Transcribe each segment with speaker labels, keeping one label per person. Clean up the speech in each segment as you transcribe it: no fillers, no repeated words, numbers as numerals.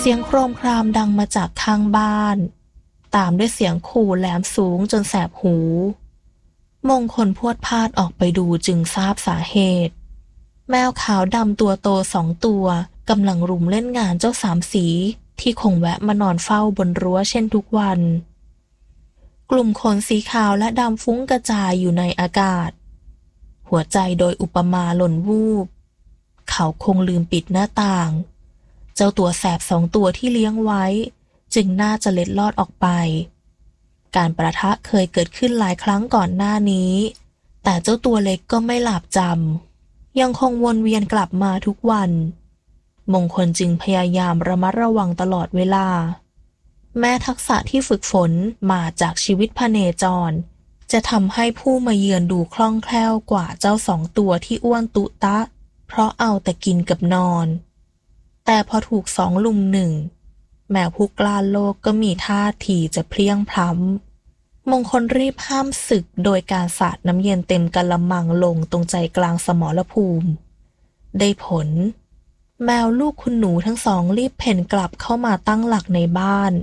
Speaker 1: สียงโครมครามดังมาจากข้างบ้านตามด้วยเสียงขู่แหลมสูงจนแสบหูมงคลพรวดพลาดออกไปดูจึงทราบสาเหตุแมวขาวดำตัวโต2 ตัวกำลังรุมเล่นงานเจ้าสามสีที่คงแวะมานอนเฝ้าบนรั้วเช่นทุกวันกลุ่มขนสีขาวและดำฟุ้งกระจายอยู่ในอากาศหัวใจโดยอุปมาหล่นวูบเขาคงลืมปิดหน้าต่างเจ้าตัวแสบ2 ตัวที่เลี้ยงไว้จึงน่าจะเล็ดลอดออกไปการประทะเคยเกิดขึ้นหลายครั้งก่อนหน้านี้แต่เจ้าตัวเล็กก็ไม่หลาบจำยังคงวนเวียนกลับมาทุกวันมงคลจึงพยายามระมัดระวังตลอดเวลาแม้ทักษะที่ฝึกฝนมาจากชีวิตพเนจรจะทำให้ผู้มาเยือนดูคล่องแคล่วกว่าเจ้า2 ตัวที่อ้วนตุตะเพราะเอาแต่กินกับนอนแต่พอถูก2 ลุม 1แมวผู้กล้าโลกก็มีท่าทีจะเพลี้ยงพล้ำมงคลรีบห้ามศึกโดยการสาดน้ำเย็นเต็มกะละมังลงตรงใจกลางสมรภูมิได้ผลแมวลูกคุณหนูทั้ง2รีบเพ่นกลับเข้ามาตั้งหลักในบ้าน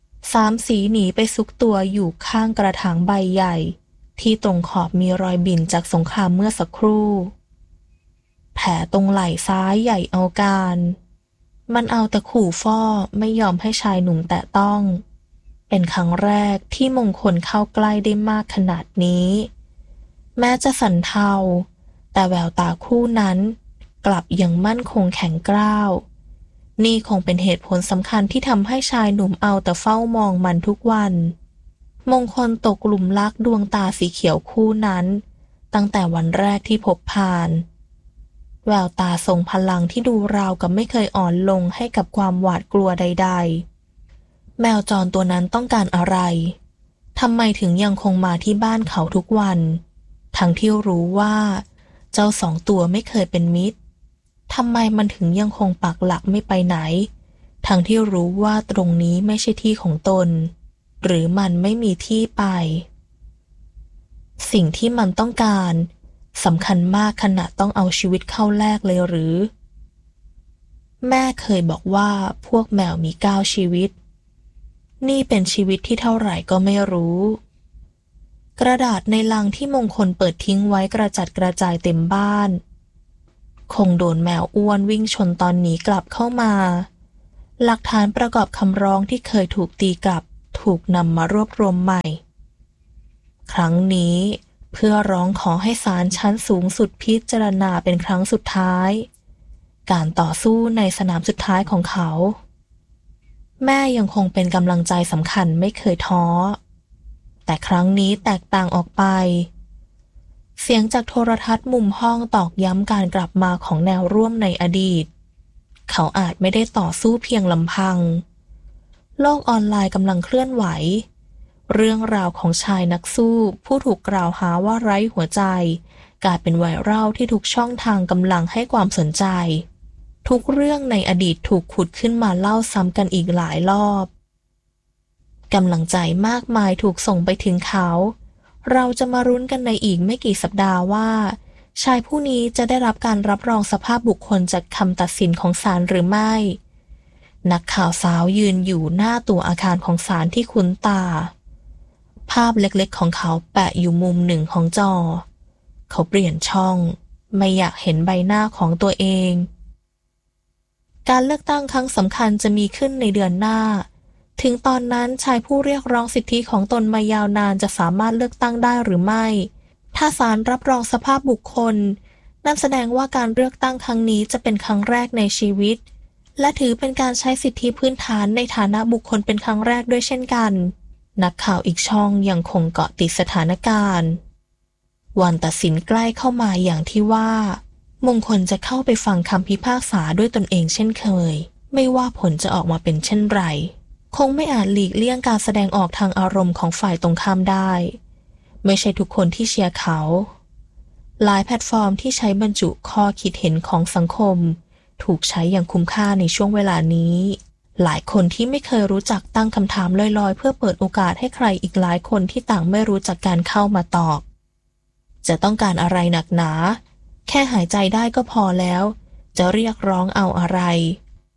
Speaker 1: 3 สีหนีไปซุกตัวอยู่ข้างกระถางใบใหญ่ที่ตรงขอบมีรอยบิ่นจากสงครามเมื่อสักครู่แผลตรงไหล่ซ้ายใหญ่เอาการมันเอาแต่ขู่ฟ้อไม่ยอมให้ชายหนุ่มแตะต้องเป็นครั้งแรกที่มงคลเข้าใกล้ได้มากขนาดนี้แม้จะสั่นเทาแต่แววตาคู่นั้นกลับยังมั่นคงแข็งกร้าวนี่คงเป็นเหตุผลสำคัญที่ทำให้ชายหนุ่มเอาแต่เฝ้ามองมันทุกวันมงคลตกหลุมรักดวงตาสีเขียวคู่นั้นตั้งแต่วันแรกที่พบผ่านแววตาทรงพลังที่ดูราวกับไม่เคยอ่อนลงให้กับความหวาดกลัวใดๆแมวจรตัวนั้นต้องการอะไรทำไมถึงยังคงมาที่บ้านเขาทุกวันทั้งที่รู้ว่าเจ้า2 ตัวไม่เคยเป็นมิตรทำไมมันถึงยังคงปักหลักไม่ไปไหนทั้งที่รู้ว่าตรงนี้ไม่ใช่ที่ของตนหรือมันไม่มีที่ไปสิ่งที่มันต้องการสำคัญมากขนาดต้องเอาชีวิตเข้าแลกเลยหรือแม่เคยบอกว่าพวกแมวมี9 ชีวิตนี่เป็นชีวิตที่เท่าไหร่ก็ไม่รู้กระดาษในลังที่มงคลเปิดทิ้งไว้กระจัดกระจายเต็มบ้านคงโดนแมวอ้วนวิ่งชนตอนหนีกลับเข้ามาหลักฐานประกอบคำร้องที่เคยถูกตีกลับถูกนำมารวบรวมใหม่ครั้งนี้เพื่อร้องขอให้ศาลชั้นสูงสุดพิจารณาเป็นครั้งสุดท้ายการต่อสู้ในสนามสุดท้ายของเขาแม่ยังคงเป็นกำลังใจสำคัญไม่เคยท้อแต่ครั้งนี้แตกต่างออกไปเสียงจากโทรทัศน์มุมห้องตอกย้ำการกลับมาของแนวร่วมในอดีตเขาอาจไม่ได้ต่อสู้เพียงลำพังโลกออนไลน์กำลังเคลื่อนไหวเรื่องราวของชายนักสู้ผู้ถูกกล่าวหาว่าไร้หัวใจกลายเป็นไวรัลที่ทุกช่องทางกำลังให้ความสนใจทุกเรื่องในอดีตถูกขุดขึ้นมาเล่าซ้ำกันอีกหลายรอบกำลังใจมากมายถูกส่งไปถึงเขาเราจะมารุ้นกันในอีกไม่กี่สัปดาห์ว่าชายผู้นี้จะได้รับการรับรองสภาพบุคคลจากคำตัดสินของศาลหรือไม่นักข่าวสาวยืนอยู่หน้าตัวอาคารของศาลที่คุ้นตาภาพเล็กๆของเขาแปะอยู่มุมหนึ่งของจอเขาเปลี่ยนช่องไม่อยากเห็นใบหน้าของตัวเองการเลือกตั้งครั้งสำคัญจะมีขึ้นในเดือนหน้าถึงตอนนั้นชายผู้เรียกร้องสิทธิของตนมายาวนานจะสามารถเลือกตั้งได้หรือไม่ถ้าศาลรับรองสภาพบุคคลนั่นแสดงว่าการเลือกตั้งครั้งนี้จะเป็นครั้งแรกในชีวิตและถือเป็นการใช้สิทธิพื้นฐานในฐานะบุคคลเป็นครั้งแรกด้วยเช่นกันนักข่าวอีกช่องยังคงเกาะติดสถานการณ์วันตัดสินใกล้เข้ามาอย่างที่ว่ามงคลจะเข้าไปฟังคำพิพากษาด้วยตนเองเช่นเคยไม่ว่าผลจะออกมาเป็นเช่นไรคงไม่อาจหลีกเลี่ยงการแสดงออกทางอารมณ์ของฝ่ายตรงข้ามได้ไม่ใช่ทุกคนที่เชียร์เขาหลายแพลตฟอร์มที่ใช้บรรจุข้อคิดเห็นของสังคมถูกใช้อย่างคุ้มค่าในช่วงเวลานี้หลายคนที่ไม่เคยรู้จักตั้งคำถามลอยๆเพื่อเปิดโอกาสให้ใครอีกหลายคนที่ต่างไม่รู้จักการเข้ามาตอบจะต้องการอะไรหนักหนาแค่หายใจได้ก็พอแล้วจะเรียกร้องเอาอะไร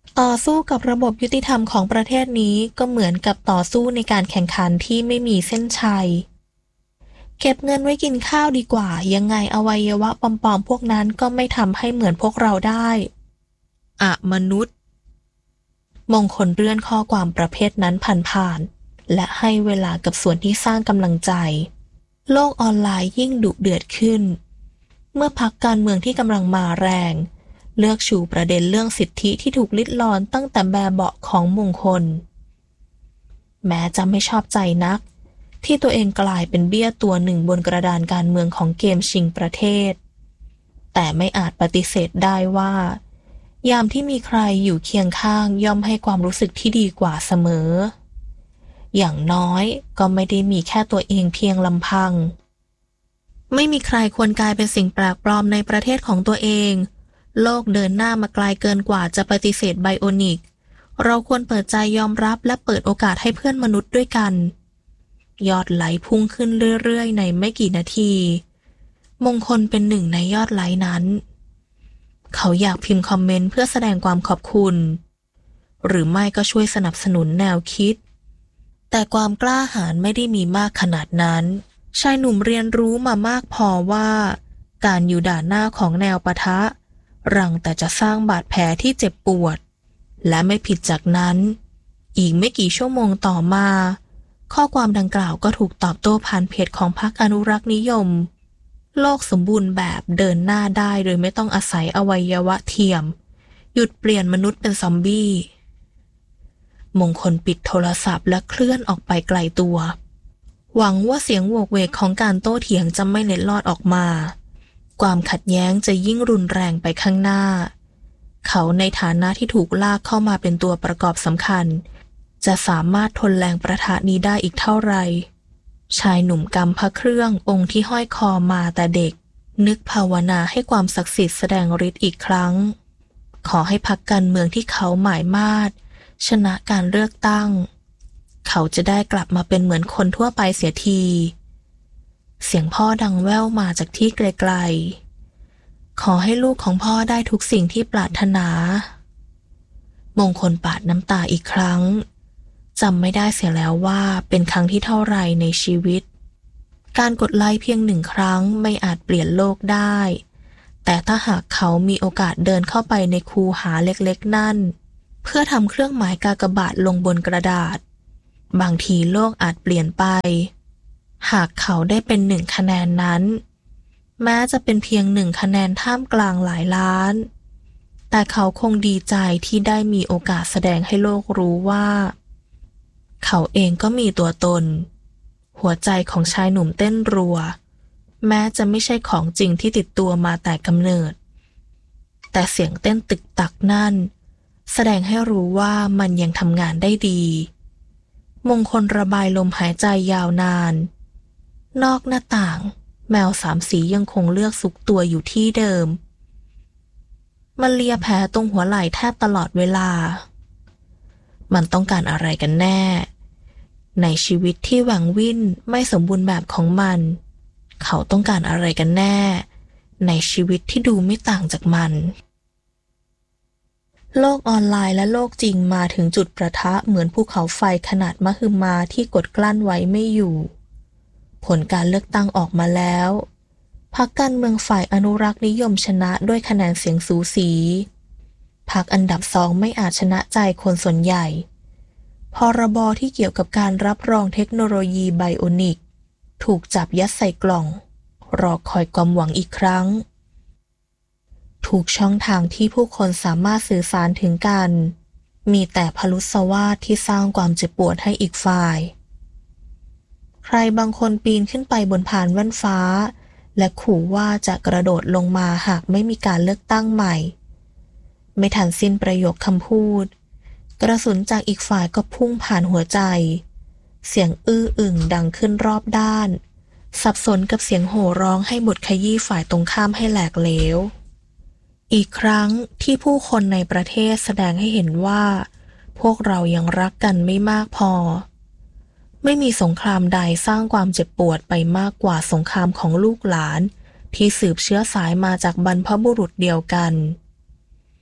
Speaker 1: ต่อสู้กับระบบยุติธรรมของประเทศนี้ก็เหมือนกับต่อสู้ในการแข่งขันที่ไม่มีเส้นชัยเก็บเงินไว้กินข้าวดีกว่ายังไงอวัยวะปลอมๆพวกนั้นก็ไม่ทำให้เหมือนพวกเราได้มนุษย์มงคลเลื่อนข้อความประเภทนั้นผ่านๆและให้เวลากับส่วนที่สร้างกำลังใจโลกออนไลน์ยิ่งดุเดือดขึ้นเมื่อพรรคการเมืองที่กำลังมาแรงเลือกชูประเด็นเรื่องสิทธิที่ถูกลิดรอนตั้งแต่แบบเบาะของมงคลแม้จะไม่ชอบใจนักที่ตัวเองกลายเป็นเบี้ยตัวหนึ่งบนกระดานการเมืองของเกมชิงประเทศแต่ไม่อาจปฏิเสธได้ว่ายามที่มีใครอยู่เคียงข้างย่อมให้ความรู้สึกที่ดีกว่าเสมออย่างน้อยก็ไม่ได้มีแค่ตัวเองเพียงลำพังไม่มีใครควรกลายเป็นสิ่งแปลกปลอมในประเทศของตัวเองโลกเดินหน้ามาไกลเกินกว่าจะปฏิเสธไบโอนิกเราควรเปิดใจยอมรับและเปิดโอกาสให้เพื่อนมนุษย์ด้วยกันยอดไลค์พุ่งขึ้นเรื่อยๆในไม่กี่นาทีมงคลเป็นหนึ่งในยอดไลค์นั้นเขาอยากพิมพ์คอมเมนต์เพื่อแสดงความขอบคุณหรือไม่ก็ช่วยสนับสนุนแนวคิดแต่ความกล้าหาญไม่ได้มีมากขนาดนั้นชายหนุ่มเรียนรู้มามากพอว่าการอยู่ด่านหน้าของแนวปะทะรังแต่จะสร้างบาดแผลที่เจ็บปวดและไม่ผิดจากนั้นอีกไม่กี่ชั่วโมงต่อมาข้อความดังกล่าวก็ถูกตอบโต้ผ่านเพจของพรรคอนุรักษ์นิยมโลกสมบูรณ์แบบเดินหน้าได้โดยไม่ต้องอาศัยอวัยวะเทียมหยุดเปลี่ยนมนุษย์เป็นซอมบี้มงคลปิดโทรศัพท์และเคลื่อนออกไปไกลตัวหวังว่าเสียงโวกเวกของการโต้เถียงจะไม่เล็ดลอดออกมาความขัดแย้งจะยิ่งรุนแรงไปข้างหน้าเขาในฐานะที่ถูกลากเข้ามาเป็นตัวประกอบสำคัญจะสามารถทนแรงประทะนี้ได้อีกเท่าไหร่ชายหนุ่มกำพระเครื่ององค์ที่ห้อยคอมาแต่เด็กนึกภาวนาให้ความศักดิ์สิทธิ์แสดงฤทธิ์อีกครั้งขอให้พรรคการเมืองที่เขาหมายมาศชนะการเลือกตั้งเขาจะได้กลับมาเป็นเหมือนคนทั่วไปเสียทีเสียงพ่อดังแว่วมาจากที่ไกลๆขอให้ลูกของพ่อได้ทุกสิ่งที่ปรารถนามงคลปาดน้ำตาอีกครั้งจำไม่ได้เสียแล้วว่าเป็นครั้งที่เท่าไรในชีวิตการกดไลค์เพียงหนึ่งครั้งไม่อาจเปลี่ยนโลกได้แต่ถ้าหากเขามีโอกาสเดินเข้าไปในคูหาเล็กๆนั่นเพื่อทำเครื่องหมายกากบาทลงบนกระดาษบางทีโลกอาจเปลี่ยนไปหากเขาได้เป็นหนึ่งคะแนนนั้นแม้จะเป็นเพียงหนึ่งคะแนนท่ามกลางหลายล้านแต่เขาคงดีใจที่ได้มีโอกาสแสดงให้โลกรู้ว่าเขาเองก็มีตัวตนหัวใจของชายหนุ่มเต้นรัวแม้จะไม่ใช่ของจริงที่ติดตัวมาแต่กำเนิดแต่เสียงเต้นตึกตักนั่นแสดงให้รู้ว่ามันยังทำงานได้ดีมงคลระบายลมหายใจยาวนานนอกหน้าต่างแมวสามสียังคงเลือกซุกตัวอยู่ที่เดิมมันเลียแผลตรงหัวไหล่แทบตลอดเวลามันต้องการอะไรกันแน่ในชีวิตที่แหว่งวิ่นไม่สมบูรณ์แบบของมันเขาต้องการอะไรกันแน่ในชีวิตที่ดูไม่ต่างจากมันโลกออนไลน์และโลกจริงมาถึงจุดประทะเหมือนภูเขาไฟขนาดมหึมาที่กดกลั้นไว้ไม่อยู่ผลการเลือกตั้งออกมาแล้วพรรคการเมืองฝ่ายอนุรักษ์นิยมชนะด้วยคะแนนเสียงสูสีพรรคอันดับ2ไม่อาจชนะใจคนส่วนใหญ่พรบที่เกี่ยวกับการรับรองเทคโนโลยีไบโอนิกถูกจับยัดใส่กล่องรอคอยความหวังอีกครั้งถูกช่องทางที่ผู้คนสามารถสื่อสารถึงกันมีแต่พลุสวาทที่สร้างความเจ็บปวดให้อีกฝ่ายใครบางคนปีนขึ้นไปบนพานแว่นฟ้าและขู่ว่าจะกระโดดลงมาหากไม่มีการเลือกตั้งใหม่ไม่ทันสิ้นประโยคคำพูดกระสุนจากอีกฝ่ายก็พุ่งผ่านหัวใจเสียงอื้ออึ่งดังขึ้นรอบด้านสับสนกับเสียงโห่ร้องให้บทขยี้ฝ่ายตรงข้ามให้แหลกเหลวอีกครั้งที่ผู้คนในประเทศแสดงให้เห็นว่าพวกเรายังรักกันไม่มากพอไม่มีสงครามใดสร้างความเจ็บปวดไปมากกว่าสงครามของลูกหลานที่สืบเชื้อสายมาจากบรรพบุรุษเดียวกัน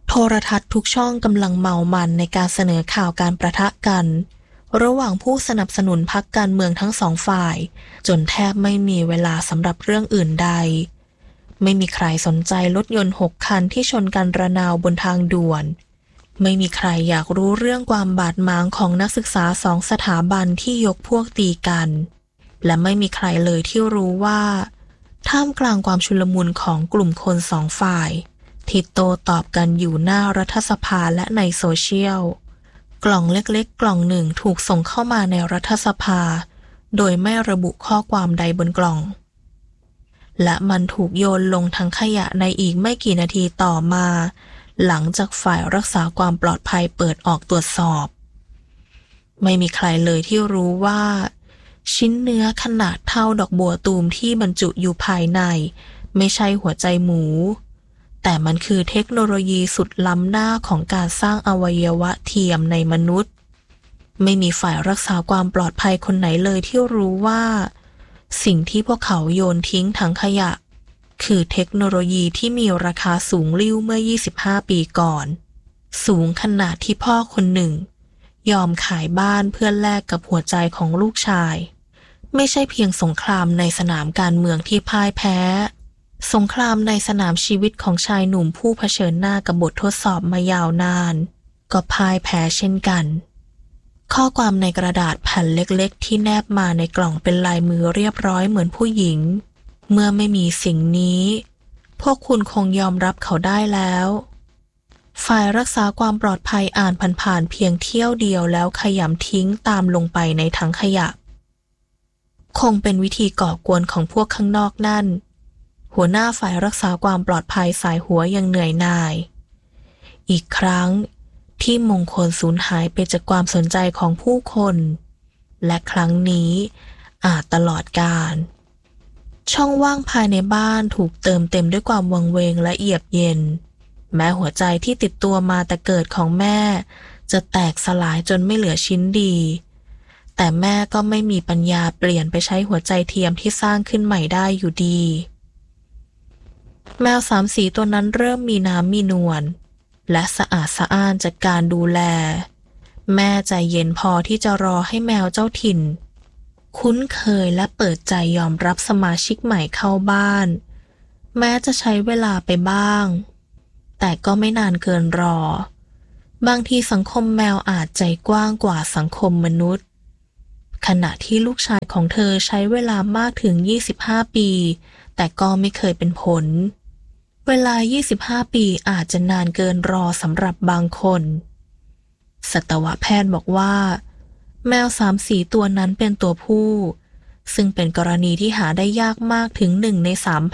Speaker 1: โทรทัศน์ทุกช่องกำลังเมามันในการเสนอข่าวการประทะกันระหว่างผู้สนับสนุนพรรคการเมืองทั้งสองฝ่ายจนแทบไม่มีเวลาสำหรับเรื่องอื่นใดไม่มีใครสนใจรถยนต์6 คันที่ชนกันระนาวบนทางด่วนไม่มีใครอยากรู้เรื่องความบาดหมางของนักศึกษา2 สถาบันที่ยกพวกตีกันและไม่มีใครเลยที่รู้ว่าท่ามกลางความชุลมุนของกลุ่มคน2 ฝ่ายที่โต้ตอบกันอยู่หน้ารัฐสภาและในโซเชียลกล่องเล็กๆกล่องหนึ่งถูกส่งเข้ามาในรัฐสภาโดยไม่ระบุข้อความใดบนกล่องและมันถูกโยนลงถังขยะในอีกไม่กี่นาทีต่อมาหลังจากฝ่ายรักษาความปลอดภัยเปิดออกตรวจสอบไม่มีใครเลยที่รู้ว่าชิ้นเนื้อขนาดเท่าดอกบัวตูมที่บรรจุอยู่ภายในไม่ใช่หัวใจหมูแต่มันคือเทคโนโลยีสุดล้ำหน้าของการสร้างอวัยวะเทียมในมนุษย์ไม่มีฝ่ายรักษาความปลอดภัยคนไหนเลยที่รู้ว่าสิ่งที่พวกเขาโยนทิ้งถังขยะคือเทคโนโลยีที่มีราคาสูงลิ่วเมื่อ25 ปีก่อนสูงขนาดที่พ่อคนหนึ่งยอมขายบ้านเพื่อแลกกับหัวใจของลูกชายไม่ใช่เพียงสงครามในสนามการเมืองที่พ่ายแพ้สงครามในสนามชีวิตของชายหนุ่มผู้เผชิญหน้ากับบททดสอบมายาวนานก็พ่ายแพ้เช่นกันข้อความในกระดาษแผ่นเล็กๆที่แนบมาในกล่องเป็นลายมือเรียบร้อยเหมือนผู้หญิงเมื่อไม่มีสิ่งนี้พวกคุณคงยอมรับเขาได้แล้วฝ่ายรักษาความปลอดภัยอ่านผ่านๆเพียงเที่ยวเดียวแล้วขยำทิ้งตามลงไปในถังขยะคงเป็นวิธีก่อกวนของพวกข้างนอกนั่นหัวหน้าฝ่ายรักษาความปลอดภัยสายหัวยังเหนื่อยหน่ายอีกครั้งที่มงคลสูญหายไปจากความสนใจของผู้คนและครั้งนี้อาจตลอดกาลช่องว่างภายในบ้านถูกเติมเต็มด้วยความวังเวงและเอียบเย็นแม้หัวใจที่ติดตัวมาแต่เกิดของแม่จะแตกสลายจนไม่เหลือชิ้นดีแต่แม่ก็ไม่มีปัญญาเปลี่ยนไปใช้หัวใจเทียมที่สร้างขึ้นใหม่ได้อยู่ดีแมว3 สีตัวนั้นเริ่มมีน้ำมีนวลและสะอาดสะอ้านจากการดูแลแม่ใจเย็นพอที่จะรอให้แมวเจ้าถิ่นคุ้นเคยและเปิดใจยอมรับสมาชิกใหม่เข้าบ้านแม้จะใช้เวลาไปบ้างแต่ก็ไม่นานเกินรอบางทีสังคมแมวอาจใจกว้างกว่าสังคมมนุษย์ขณะที่ลูกชายของเธอใช้เวลามากถึง25 ปีแต่ก็ไม่เคยเป็นผลเวลา25 ปีอาจจะนานเกินรอสำหรับบางคนสัตวแพทย์บอกว่าแมว3 สีตัวนั้นเป็นตัวผู้ซึ่งเป็นกรณีที่หาได้ยากมากถึง1 ใน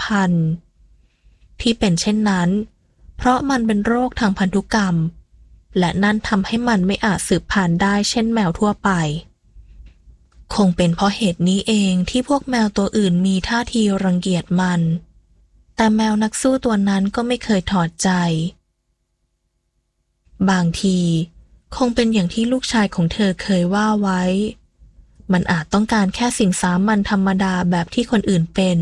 Speaker 1: 3,000ที่เป็นเช่นนั้นเพราะมันเป็นโรคทางพันธุกรรมและนั่นทำให้มันไม่อาจสืบพันธุ์ได้เช่นแมวทั่วไปคงเป็นเพราะเหตุนี้เองที่พวกแมวตัวอื่นมีท่าทีรังเกียจมันแต่แมวนักสู้ตัวนั้นก็ไม่เคยถอดใจบางทีคงเป็นอย่างที่ลูกชายของเธอเคยว่าไว้มันอาจต้องการแค่สิ่งสามัญธรรมดาแบบที่คนอื่นเป็น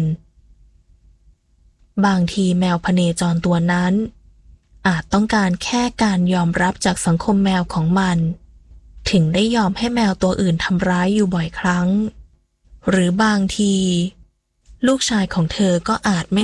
Speaker 1: บางทีแมวพเนจรตัวนั้นอาจต้องการแค่การยอมรับจากสังคมแมวของมันถึงได้ยอมให้แมวตัวอื่นทำร้ายอยู่บ่อยครั้งหรือบางทีลูกชายของเธอก็อาจไม่